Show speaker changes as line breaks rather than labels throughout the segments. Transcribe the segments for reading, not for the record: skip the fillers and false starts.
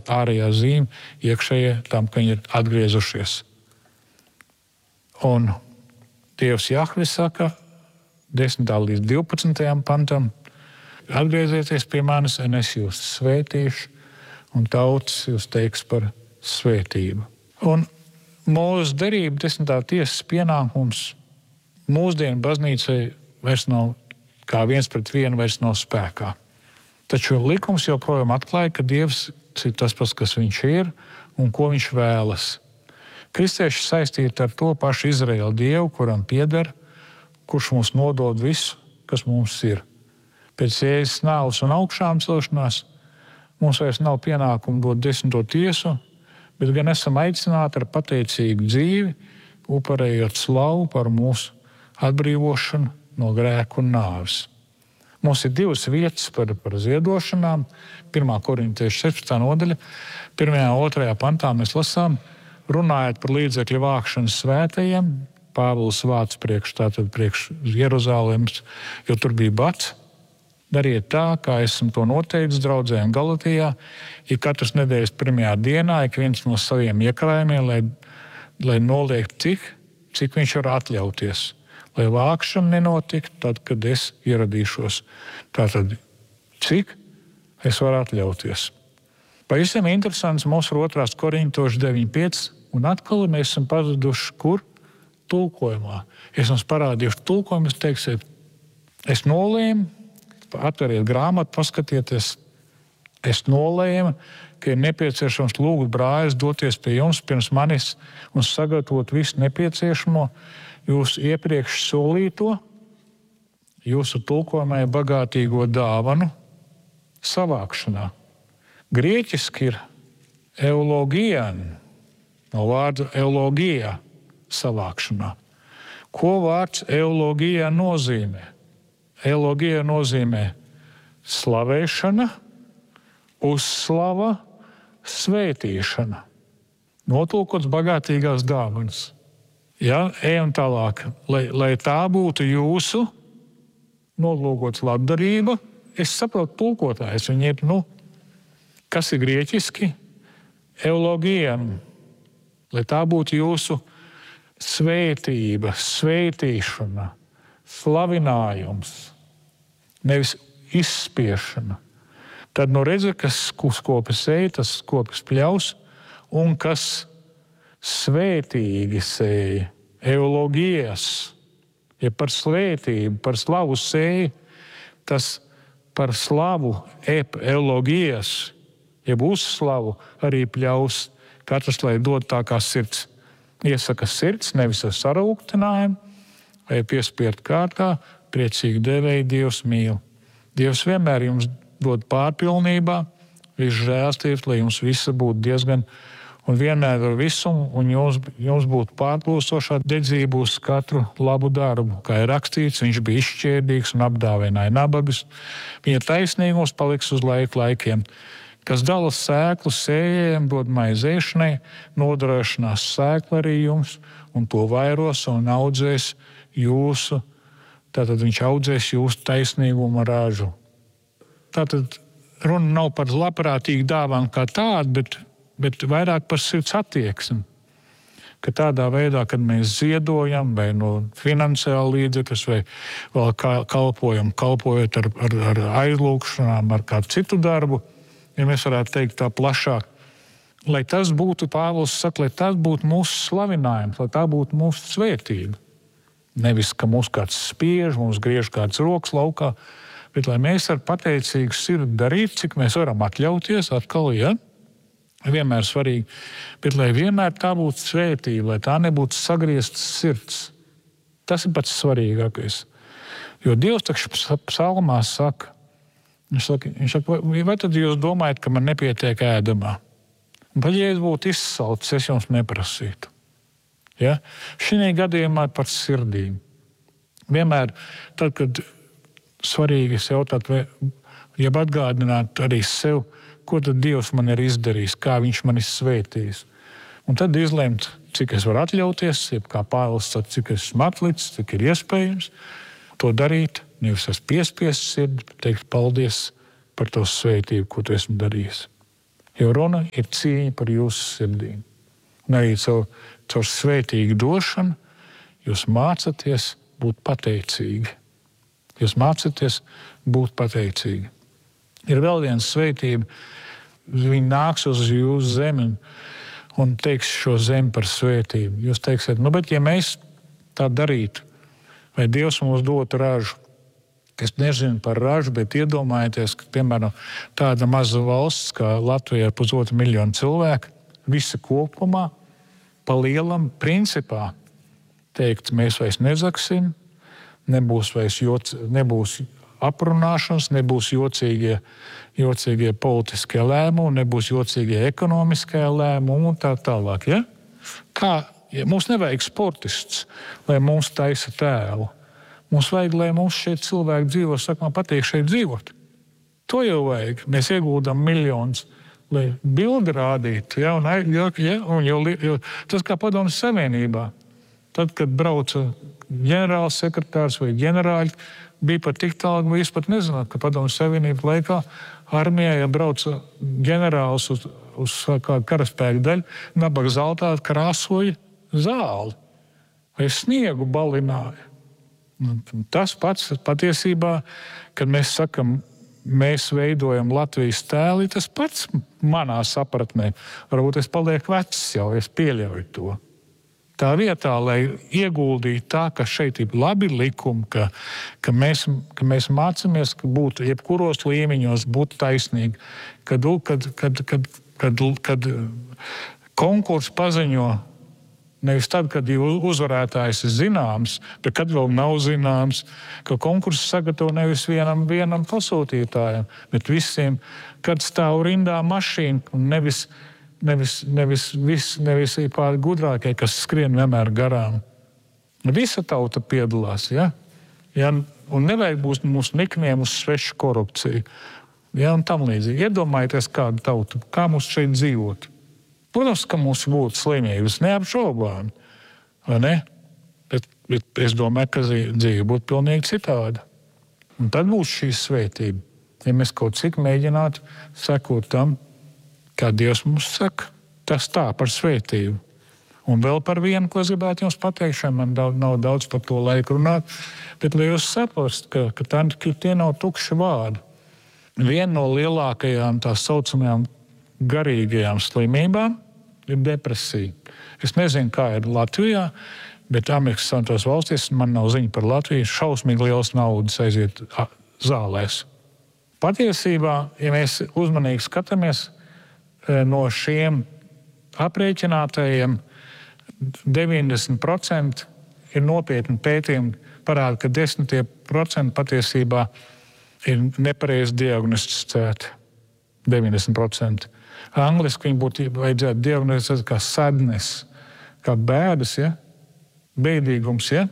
ārējā zīme, iekšējie tam, ka viņi ir atgriezušies. Un Dievs Jahve saka 10. līdz 12. pantam: atgriezieties pie manis, un es jūs svētīšu, un tautas jūs teiks par svētību. Un Mūzes derība 10. tiesas pienākums mūsdienu baznīcai vairs nav, kā 1:1 vairs nav spēkā. Taču likums joprojām atklāja, ka Dievs ir tas pats, kas viņš ir un ko viņš vēlas. Kristieši saistīti ar to pašu Izraēlu Dievu, kuram pieder, kurš mums nodod visu, kas mums ir. Pēc Jēzus nāves un augšām celšanās mums vairs nav pienākumu dot 10. tiesu, bet gan esam aicināti ar pateicīgu dzīvi, upurējot slavu par mūsu atbrīvošanu no grēka un nāves. Mums ir 2 vietas par ziedošanām. 1. Korintiešu 16. nodaļa, 1. un 2. pantā mēs lasām: runājot par līdzekļu vākšanu svētajiem, Pāvils vāc priekš Jeruzalemes, jo tur bija bats. Dariet tā, kā esam to noteicis draudzēm Galatijā, ja katras nedēļas 1. dienā ik viens no saviem iekrājumiem, lai noliek cik viņš var atļauties, lai vākšana nenotiktu tad, kad es ieradīšos. Tātad, cik es varu atļauties. Pavisam interesants mums ir 2. Korintiešu 9:5, un atkal mēs esam pazuduši, kur? Tulkojumā. Es jums parādīšu tulkojumu, jūs teiksiet, es nolēmu, atveriet grāmatu, paskatieties, es nolēmu, ka ir nepieciešams lūgt brāļus doties pie jums pirms manis un sagatavot visu nepieciešamo, jūsu iepriekš solīto, jūsu tulkojumai bagātīgo dāvanu savākšanā. Grieķiski ir eulogian, no vārda eulogija savākšanā. Ko vārds eulogija nozīmē? Eulogija nozīmē slavēšana, uzslava, svētīšana. Notulkots bagātīgās dāvanas. Ja, ejam tālāk. Lai tā būtu jūsu nolūkots labdarība, es saprotu tulkotājs. Viņi ir, kas ir grieķiski? Eulogian. Lai tā būtu jūsu svētība, svētīšana, slavinājums, nevis izspiešana. Tad redzi, kas skopis sēja, tas skopis pļaus, un kas svētīgi sēja, eulogijas, ja par svētību, par slavu sēja, tas par slavu eulogijas, ja būs slavu, arī pļaus, katrs, lai dod tā kā sirds. Iesaka sirds, nevis ar sarūktinājumu, vai piespiedu kārtā, priecīgi devēji Dievs mīl. Dievs vienmēr jums dod pārpilnībā, visu žēlstības, lai jums visa būtu diezgan un vienmēr ar visumu, un jums būtu pārplūstošā dedzība uz katru labu darbu. Kā ir rakstīts, viņš bija izšķērdīgs un apdāvināja nabagus. Viņa taisnīgums paliks uz laikiem. Kas dala sēklu sējējiem, dod maizēšanai, nodrošinās sēklu arī jums, un to vairos un audzēs jūsu. Tātad viņš audzēs jūsu taisnīgumu ražu. Tātad runa nav par labprātīgu dāvanu kā tādu, bet vairāk par sirds attieksmi. Ka tādā veidā, kad mēs ziedojam vai no finansiāla līdzekļus vai vēl kalpojot ar aizlūgšanām, ar kādu citu darbu, ja mēs varētu teikt tā plašāk, lai tas būtu, Pāvils saka, lai tas būtu mūsu slavinājums, lai tā būtu mūsu svētība. Nevis, ka mūs kāds spiež, mums griež kāds rokas laukā, bet lai mēs ar pateicīgu sirdi darītu, cik mēs varam atļauties, atkal, vienmēr svarīgi, bet lai vienmēr tā būtu svētība, lai tā nebūtu sagrieztas sirds. Tas ir pats svarīgākais. Jo Dievs taču psalmā saka, viņš saka, vai tad jūs domājat, ka man nepietiek ēdamā? Un pat, ja es būtu izsalcis, es jums neprasītu. Ja? Šī gadījumā par sirdīm. Vienmēr, tad, kad svarīgi jautāt, ja atgādināt arī sev, ko tad Dievs man ir izdarījis, kā viņš man ir svētījis. Un tad izlemt, cik es varu atļauties, kā Pāvils saka, cik es esmu atlicis, cik ir iespējams to darīt. Nevis es piespiestu sirdi, bet teikt paldies par to svētību, ko tu esmu darījis. Jo runa ir cīņa par jūsu sirdīm. Un arī caur svētīgu došanu jūs mācaties būt pateicīgi. Jūs mācaties būt pateicīgi. Ir vēl viena svētība. Viņi nāks uz jūsu zemi un teiks šo zemi par svētību. Jūs teiksiet, bet ja mēs tā darītu, vai Dievs mums dotu ražu, es nezinu par ražu, bet iedomājieties, ka, piemēram, tāda maza valsts kā Latvija ar 1,5 miljonu cilvēku, visa kopumā, pa lielam principā teikt, mēs vairs nezaksim, nebūs aprunāšanas, nebūs jocīgie politiskie lēmumi, nebūs jocīgie ekonomiskie lēmumi un tā tālāk. Ja? Mums nevajag sportists, lai mums taisa tēlu. Mums vajag, lai mums šie cilvēki dzīvo, saka, man patīk šeit dzīvot. To jau vajag. Mēs ieguldam miljonus, lai bildi rādītu. Ja? Jo tas kā Padomju Savienībā. Tad, kad brauca ģenerāls sekretārs vai ģenerāļi, bija pat tik tālu, ka jūs pat nezināt, ka Padomju Savienības laikā armijā, ja brauca ģenerālis uz kādu karaspēku daļu, nabaga zeltā krāsoja zāli vai sniegu balināja. Tas pats patiesībā, kad mēs sakam, mēs veidojam Latvijas tēli, tas pats manā sapratnē. Varbūt es palieku vecs jau, es pieļauju to. Tā vietā, lai ieguldītu tā, ka šeit ir labi likumi, ka mēs mācāmies, ka būtu jebkuros līmeņos būt taisnīgi, kad konkurss paziņo nevis tad, kad uzvarētājs ir zināms, bet kad vēl nav zināms, ka konkursu sagatavo nevis vienam pasūtītājam, bet visiem, kad stāv rindā mašīna un nevis pār gudrākie, kas skrien vienmēr garām. Visa tauta piedalās, ja? Un nevajag būt mūsu nikniem uz svešu korupciju. Ja? Un tam līdzīgi. Iedomājieties kādu tautu, kā mums šeit dzīvot. Protams, ka mums būtu slimības, neapšaubām, vai ne? Bet es domāju, ka dzīve būtu pilnīgi citāda. Un tad būs šī svētība. Ja mēs kaut cik mēģinātu sekot tam, kā Dievs mums saka, tas tā par svētību. Un vēl par vienu, ko es gribētu jums pateikt, šeit man nav daudz par to laiku runāt, bet lai jūs saprast, ka tie nav tukši vārdi. Viena no lielākajām tā saucamajām garīgajām slimībām ir depresija. Es nezinu, kā ir Latvijā, bet Amerikas Savienotās valstīs, man nav ziņa par Latviju, šausmīgi liels naudas aiziet zālēs. Patiesībā, ja mēs uzmanīgi skatāmies, no šiem aprēķinātajiem 90% ir nopietni pētījumi, parāda, ka 10% patiesībā ir nepareizi diagnosticēti. 90%. Angliski viņi būtu vajadzētu diagnosticēt kā sadness, kā bēdas, ja? Bēdīgums. Ja?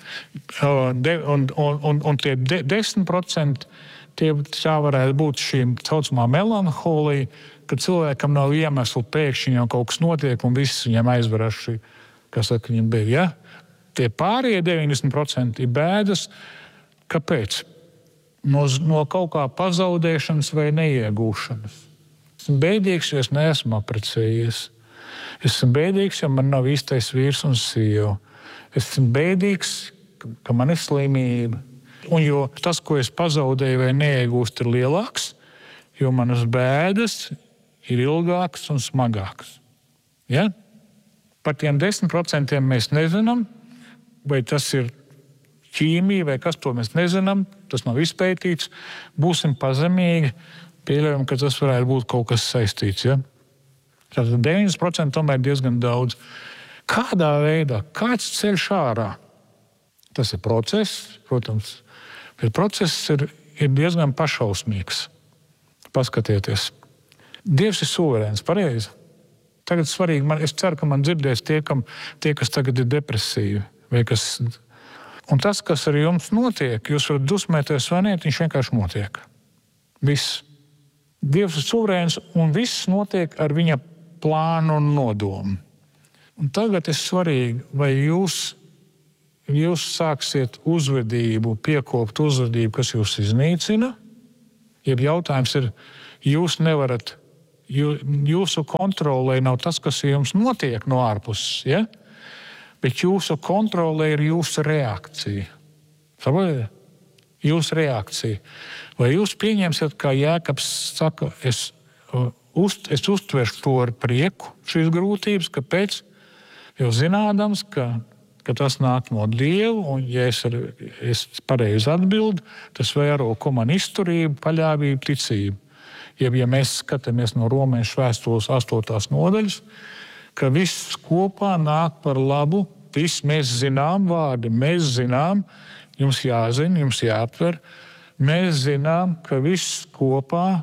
Un tie 10% tā varētu būt šī saucamā melanholija, kad cilvēkam nav iemeslu pēkšņi jau kaut kas notiek un viss viņam aizveras šī, kas saka, viņam bija. Ja? Tie pārējie 90% ir bēdas. Kāpēc? No kaut kā pazaudēšanas vai neiegūšanas. Esmu bēdīgs, jo es neesmu apprecējies. Esmu bēdīgs, jo man nav īstais vīrs un sieva. Esmu bēdīgs, ka man ir slimība. Un jo tas, ko es pazaudēju vai neiegūstu, ir lielāks, jo manas bēdas ir ilgākas un smagākas. Ja? Par tiem 10% mēs nezinām, vai tas ir ķīmija vai kas, to mēs nezinām, tas nav izpētīts. Būsim pazemīgi, pieļaujam, ka tas varētu būt kaut kas saistīts. Ja? Tātad 90% tomēr ir diezgan daudz. Kādā veidā, kāds ceļš ārā? Tas ir process, protams, bet process ir diezgan pašausmīgs. Paskatieties. Dievs ir suverēns, pareizi. Tagad svarīgi, es ceru, ka man dzirdēs tie, kas tagad ir depresīvi. Un tas, kas ar jums notiek, jūs varat dusmēties vai ne, viņš vienkārši notiek. Viss. Dievs ir suverēns un viss notiek ar viņa plānu un nodomu. Un tagad ir svarīgi, vai jūs sāksiet uzvedību, piekopt uzvedību, kas jūs iznīcina. Ja jautājums ir, jūs nevarat jūsu kontrolē nav tas, kas jums notiek no ārpuses, ja? Bet jūsu kontrolē ir jūsu reakcija. Saprotiet? Jūsu reakcija. Vai jūs pieņemsiet, kā Jēkabs saka, es uztveršu to ar prieku, šīs grūtības, kāpēc? Jo zinādams, ka tas nāk no Dieva, un ja es pareizi atbildu, tas vēro, ko man izturība, paļāvība, ticība. Ja mēs skatāmies no Romiešu vēstules 8. nodaļas, ka viss kopā nāk par labu, viss mēs zinām vārdi, mēs zinām, jums jāzina, jums jāatver, mēs zinām, ka viss kopā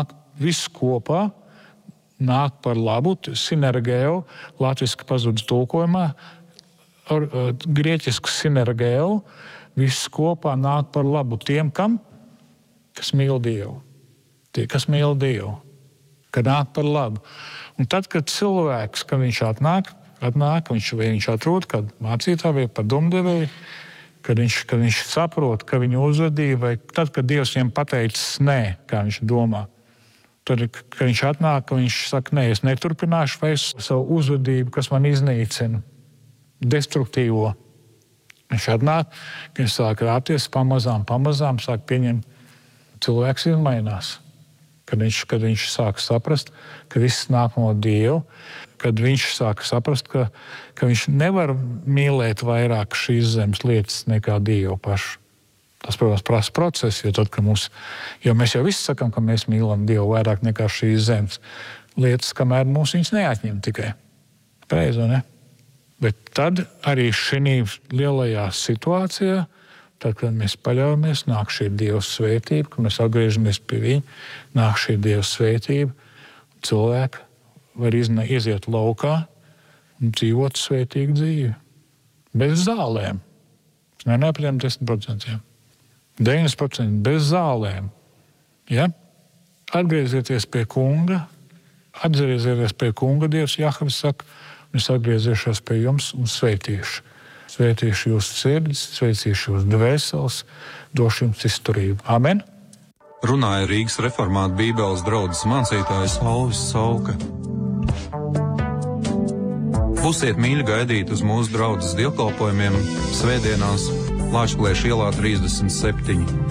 nāk par labu, sinergeo, latviski pazudis tulkojumā, grieķiski sinergeo, viss kopā nāk par labu tiem, kas mīl Dievu. Tie, kas mīl Dievu, ka nāk par labu. Un tad, kad cilvēks, kad viņš atnāk, viņš atrod kādu mācītāju vai padomdevēju, kad viņš saprot, ka viņu uzvedīja, vai tad, kad Dievs viņam pateicis nē, kā viņš domā, tad, kad viņš atnāk, viņš saka, nē, es neturpināšu vairs savu uzvedību, kas man iznīcina, destruktīvo. Viņš atnāk, kad viņš sāk rāpties pamazām sāk pieņemt, cilvēks izmainās. Kad viņš sāk saprast, ka viss nāk no Dieva, kad viņš sāk saprast, ka viņš nevar mīlēt vairāk šīs zemes lietas nekā Dievu pašu. Tas, protams, prasa procesu, jo mēs jau visi sakām, ka mēs mīlam Dievu vairāk nekā šīs zemes lietas, kamēr mums viņas neatņem tikai. Pareizi, ne? Bet tad arī šī lielajā situācijā, tad, kad mēs paļaujamies, nāk šī Dieva svētība, kad mēs atgriežamies pie viņa, nāk šī Dieva svētība, cilvēki var iziet laukā un dzīvot svētīgu dzīvi. Bez zālēm. Es nenāju par 10%. 90% bez zālēm. Ja? Atgriezieties pie kunga, Dievs Jahves saka, es atgriezīšos pie jums un sveitīšu. Sveitīšu jūsu sirdis, sveitīšu jūsu dvēseles, došu jums izturību. Amen!
Runāja Rīgas reformātu Bībeles draudzes mācītājs Alvis Sauka. Būsiet mīļi gaidīt uz mūsu draudzes dievkalpojumiem svētdienās Lāčplēša ielā 37.